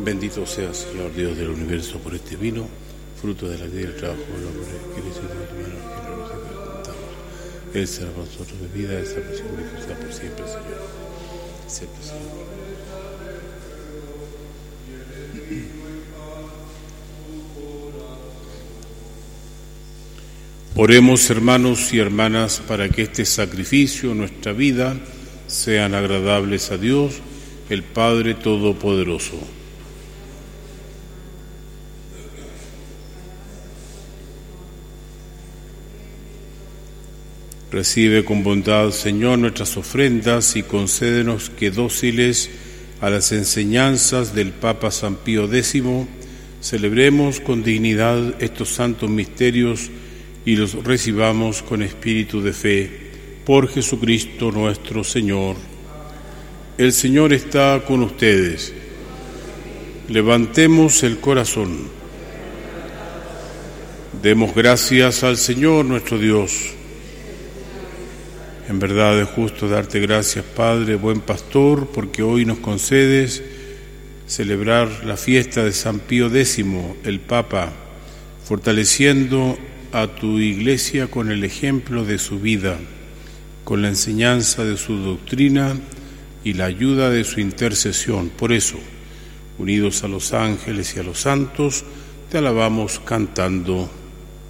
Bendito sea, Señor Dios del universo, por este vino, fruto de la vida y el trabajo del hombre, que recibe de tu mano, que no nos contamos. Él será para nosotros de vida, esa pasión de Jesús por siempre, Señor. Siempre, Señor. Oremos, hermanos y hermanas, para que este sacrificio, nuestra vida, sean agradables a Dios, el Padre Todopoderoso. Recibe con bondad, Señor, nuestras ofrendas y concédenos que, dóciles a las enseñanzas del Papa San Pío X, celebremos con dignidad estos santos misterios y los recibamos con espíritu de fe, por Jesucristo nuestro Señor. El Señor está con ustedes. Levantemos el corazón. Demos gracias al Señor nuestro Dios. En verdad es justo darte gracias, Padre, buen pastor, porque hoy nos concedes celebrar la fiesta de San Pío X, el Papa, fortaleciendo a tu Iglesia con el ejemplo de su vida, con la enseñanza de su doctrina y la ayuda de su intercesión. Por eso, unidos a los ángeles y a los santos, te alabamos cantando: